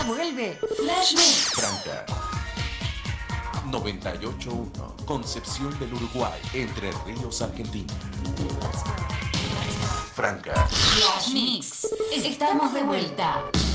vuelve Flash Mix. Franca 98.1, Concepción del Uruguay, Entre Ríos, Argentina. Franca Flash Mix. Estamos de vuelta.